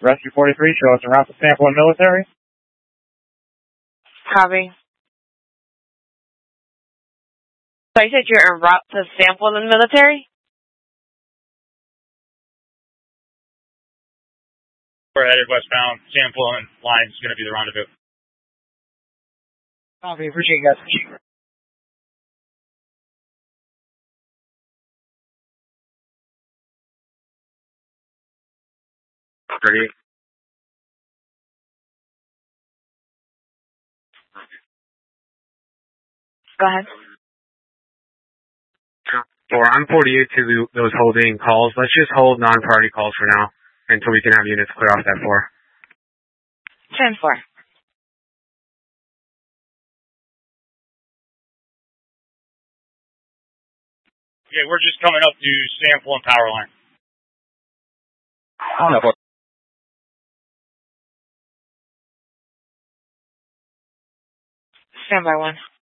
Rescue 43, show us around to sample and military. Copy. So you said you're en route to sample and military? We're headed westbound. Sample and line is going to be the rendezvous. Copy. Appreciate you guys. Ready? Go ahead. Or I'm 48 to those holding calls. Let's just hold non-priority calls for now until we can have units clear off that 4. 10-4. Yeah, we're just coming up to sample and power line. On the 4. Stand by 1.